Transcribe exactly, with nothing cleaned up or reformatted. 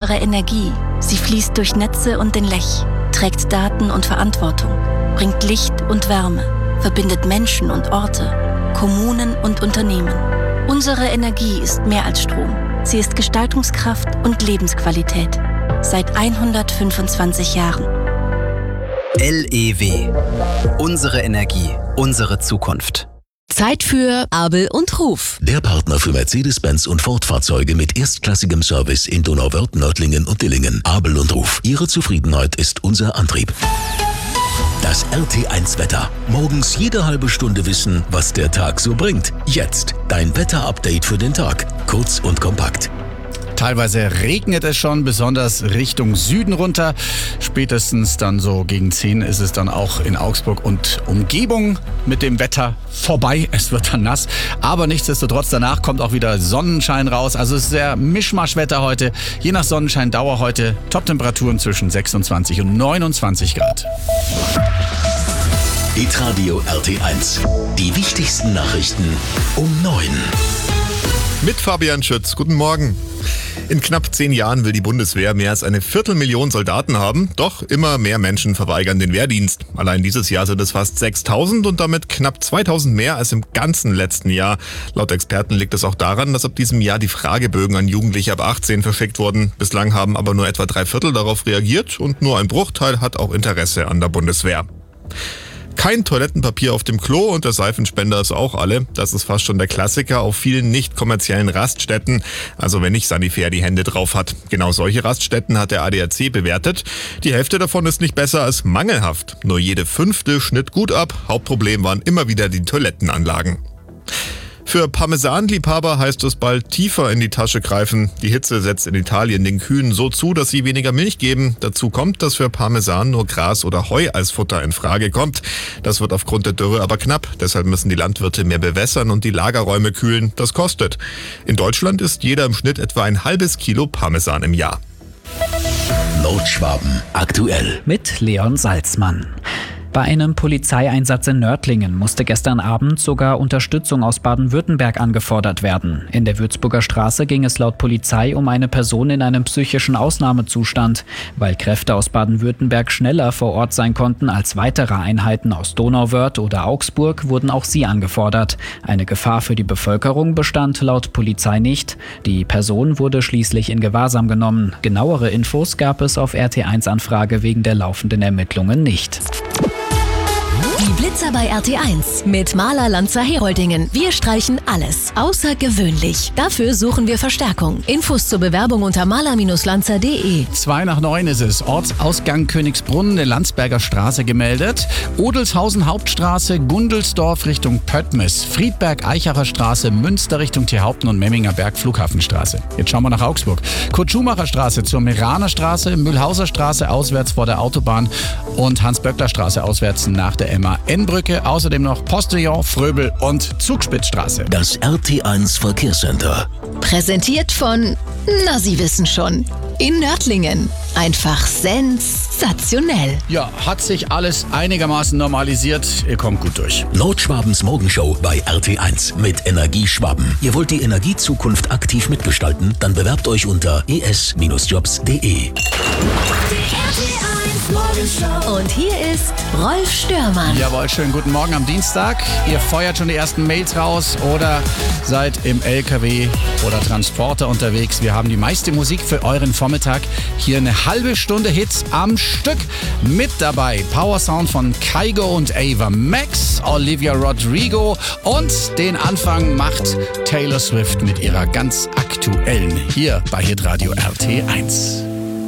unsere Energie. Sie fließt durch Netze und den Lech, trägt Daten und Verantwortung, bringt Licht und Wärme, verbindet Menschen und Orte, Kommunen und Unternehmen. Unsere Energie ist mehr als Strom. Sie ist Gestaltungskraft und Lebensqualität. Seit hundertfünfundzwanzig Jahren. L E W. Unsere Energie, unsere Zukunft. Zeit für Abel und Ruf. Der Partner für Mercedes-Benz und Ford-Fahrzeuge mit erstklassigem Service in Donauwörth, Nördlingen und Dillingen. Abel und Ruf. Ihre Zufriedenheit ist unser Antrieb. Das R T eins Wetter. Morgens jede halbe Stunde wissen, was der Tag so bringt. Jetzt dein Wetter-Update für den Tag. Kurz und kompakt. Teilweise regnet es schon, besonders Richtung Süden runter. Spätestens dann so gegen zehn ist es dann auch in Augsburg und Umgebung mit dem Wetter vorbei. Es wird dann nass, aber nichtsdestotrotz danach kommt auch wieder Sonnenschein raus. Also es ist sehr Mischmaschwetter heute. Je nach Sonnenscheindauer heute Top-Temperaturen zwischen sechsundzwanzig und neunundzwanzig Grad. Hitradio R T eins. Die wichtigsten Nachrichten um neun. Mit Fabian Schütz. Guten Morgen. In knapp zehn Jahren will die Bundeswehr mehr als eine Viertelmillion Soldaten haben. Doch immer mehr Menschen verweigern den Wehrdienst. Allein dieses Jahr sind es fast sechstausend und damit knapp zweitausend mehr als im ganzen letzten Jahr. Laut Experten liegt es auch daran, dass ab diesem Jahr die Fragebögen an Jugendliche ab achtzehn verschickt wurden. Bislang haben aber nur etwa drei Viertel darauf reagiert und nur ein Bruchteil hat auch Interesse an der Bundeswehr. Kein Toilettenpapier auf dem Klo und der Seifenspender ist auch alle. Das ist fast schon der Klassiker auf vielen nicht kommerziellen Raststätten. Also wenn nicht Sanifair die Hände drauf hat. Genau solche Raststätten hat der A D A C bewertet. Die Hälfte davon ist nicht besser als mangelhaft. Nur jede fünfte schnitt gut ab. Hauptproblem waren immer wieder die Toilettenanlagen. Für Parmesanliebhaber heißt es bald tiefer in die Tasche greifen. Die Hitze setzt in Italien den Kühen so zu, dass sie weniger Milch geben. Dazu kommt, dass für Parmesan nur Gras oder Heu als Futter in Frage kommt. Das wird aufgrund der Dürre aber knapp. Deshalb müssen die Landwirte mehr bewässern und die Lagerräume kühlen. Das kostet. In Deutschland isst jeder im Schnitt etwa ein halbes Kilo Parmesan im Jahr. Nordschwaben aktuell. Mit Leon Salzmann. Bei einem Polizeieinsatz in Nördlingen musste gestern Abend sogar Unterstützung aus Baden-Württemberg angefordert werden. In der Würzburger Straße ging es laut Polizei um eine Person in einem psychischen Ausnahmezustand. Weil Kräfte aus Baden-Württemberg schneller vor Ort sein konnten als weitere Einheiten aus Donauwörth oder Augsburg, wurden auch sie angefordert. Eine Gefahr für die Bevölkerung bestand laut Polizei nicht. Die Person wurde schließlich in Gewahrsam genommen. Genauere Infos gab es auf R T eins Anfrage wegen der laufenden Ermittlungen nicht. Die Blitzer bei R T eins mit Maler Lanzer Heroldingen. Wir streichen alles. Außergewöhnlich. Dafür suchen wir Verstärkung. Infos zur Bewerbung unter maler Lanzer punkt de. Zwei nach neun ist es. Ortsausgang Königsbrunn, der Landsberger Straße gemeldet. Odelshausen Hauptstraße, Gundelsdorf Richtung Pöttmes. Friedberg Eichacher Straße, Münster Richtung Tierhaupten und Memminger Berg Flughafenstraße. Jetzt schauen wir nach Augsburg. Kurt-Schumacher Straße zur Meraner Straße, Mühlhauser Straße auswärts vor der Autobahn und Hans-Böckler Straße auswärts nach der M A N-Brücke. Außerdem noch Postillon, Fröbel und Zugspitzstraße. Das R T eins Verkehrscenter. Präsentiert von, na Sie wissen schon, in Nördlingen. Einfach sensationell. Ja, hat sich alles einigermaßen normalisiert. Ihr kommt gut durch. Nordschwabens Morgenshow bei R T eins mit Energieschwaben. Ihr wollt die Energiezukunft aktiv mitgestalten? Dann bewerbt euch unter e s Jobs punkt de. Und hier ist Rolf Störmann. Jawohl, schönen guten Morgen am Dienstag. Ihr feuert schon die ersten Mails raus oder seid im L K W oder Transporter unterwegs. Wir haben die meiste Musik für euren Vormittag. Hier eine halbe Stunde Hits am Stück. Mit dabei Power Sound von Kygo und Ava Max, Olivia Rodrigo und den Anfang macht Taylor Swift mit ihrer ganz aktuellen hier bei Hitradio R T eins.